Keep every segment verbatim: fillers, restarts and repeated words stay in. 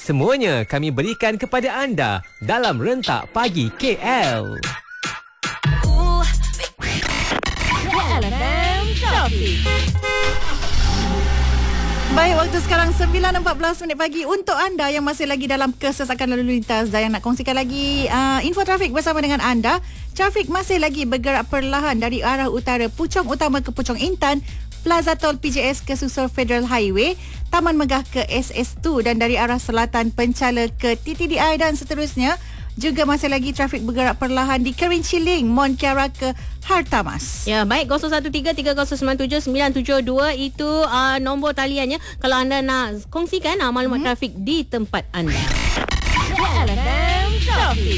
Semuanya kami berikan kepada anda dalam Rentak Pagi K L. K L F M Traffic. Baik, waktu sekarang sembilan empat belas minit pagi. Untuk anda yang masih lagi dalam kesesakan lalu lintas dan yang nak kongsikan lagi uh, info trafik bersama dengan anda, trafik masih lagi bergerak perlahan dari arah utara Puchong Utama ke Puchong Intan, Plaza Tol P J S ke Susur Federal Highway, Taman Megah ke S S dua, dan dari arah selatan Penchala ke T T D I dan seterusnya. Juga masih lagi trafik bergerak perlahan di Kerinci Link, Mont Kiara ke Hartamas. Ya, baik. kosong satu tiga tiga kosong sembilan tujuh sembilan tujuh dua itu uh, nombor taliannya kalau anda nak kongsikan uh, maklumat hmm. trafik di tempat anda. K L F M Traffic.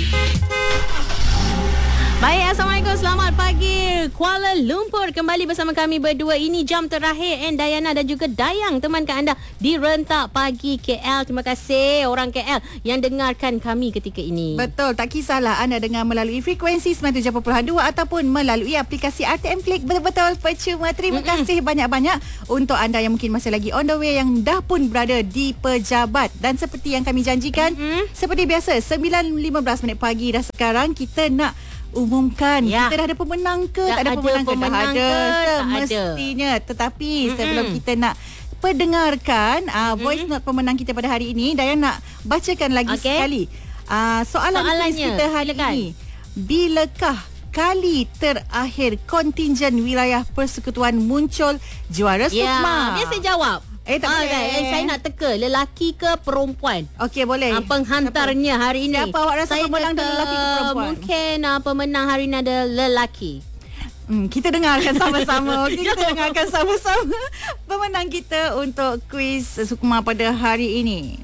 Baik, Assalamualaikum. Selamat pagi Kuala Lumpur. Kembali bersama kami berdua. Ini jam terakhir and Dayana dan juga Dayang temankan anda di Rentak Pagi K L. Terima kasih orang K L yang dengarkan kami ketika ini. Betul, tak kisahlah anda dengar melalui frekuensi sembilan puluh tujuh perpuluhan dua ataupun melalui aplikasi R T M Click. Betul-betul percuma. Terima Mm-mm. kasih banyak-banyak untuk anda yang mungkin masih lagi on the way, yang dah pun berada di pejabat. Dan seperti yang kami janjikan, Mm-mm. seperti biasa sembilan lima belas minit pagi dah sekarang kita nak umumkan ya. Kita dah ada pemenang ke tak, tak ada, ada pemenang, pemenang ke, ke? dah ada Tak semestinya ada. Tetapi Mm-mm. sebelum kita nak pendengarkan uh, voice note pemenang kita pada hari ini, Dayan nak bacakan lagi okay. sekali uh, soalan quiz kita hari Silakan. ini. Bilakah kali terakhir kontingen wilayah persekutuan muncul juara ya, Sukma? Biasa jawab. Eh tak boleh. Ah, eh, saya nak teka lelaki ke perempuan. Okey, boleh. Ah, penghantarnya siapa? hari ini. Siapa awak rasa saya pemenang adalah lelaki ke perempuan? Mungkin uh, pemenang hari ini adalah lelaki. Hmm, kita dengarkan sama-sama. Okay, kita dengarkan sama-sama pemenang kita untuk kuis Sukma pada hari ini.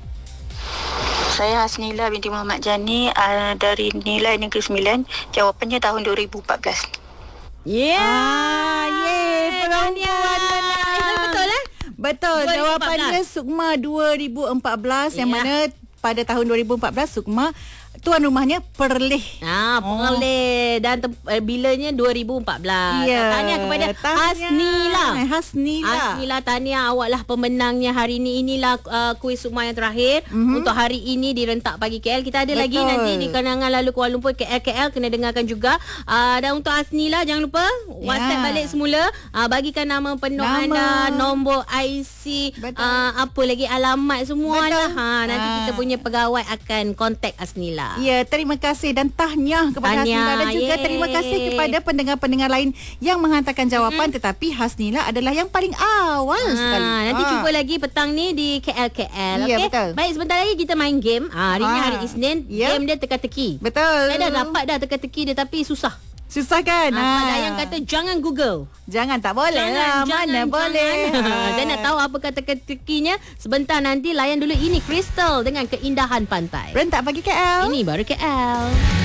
Saya Hasnila binti Muhammad Jani uh, dari Nilai Negeri Sembilan. Jawapannya tahun dua ribu empat belas. Yeah. Ah, yeah, perempuan. Betul eh? Betul. Jawapannya Sukma dua ribu empat belas yeah. yang mana pada tahun dua ribu empat belas Sukma tuan rumahnya Perleh. Ah, Perleh. Oh. Dan te- uh, bilanya dua ribu empat belas. Ya. Tahniah kepada Hasnila. Hasnila. Hasnila, tahniah, awaklah pemenangnya hari ini. Inilah uh, kuis Sukma yang terakhir mm-hmm. untuk hari ini di Rentak Pagi K L. Kita ada Betul. lagi nanti di Kenangan Lalu Kuala Lumpur K L K L, kena dengarkan juga. Uh, dan untuk Hasnila, jangan lupa WhatsApp ya. balik semula. Uh, bagikan nama penuh nama. anda, nombor I C, uh, apa lagi, alamat semualah. Ha, nanti ha. kita punya pegawai akan kontak Hasnila. Ya, terima kasih dan tahniah kepada tahniah. Hasnila, dan juga Yeay. terima kasih kepada pendengar-pendengar lain yang menghantarkan jawapan mm-hmm. tetapi Hasnila adalah yang paling awal ha, sekali. Nanti ha. cuba lagi petang ni di K L K L. Ya, okay? betul. Baik, sebentar lagi kita main game. Ha, hari ha. ni hari Isnin, ya. game dia teka-teki. Betul. Saya dah dapat dah teka-teki dia tapi susah. Susah kan? Ha, sebab Dayang kata jangan Google. Jangan, tak boleh jangan, lah. Jangan, Mana jangan. boleh. Dan nak tahu apa kata teka-tekinya? Sebentar nanti layan dulu ini Crystal dengan Keindahan Pantai. Rentak Pagi K L. Ini baru K L.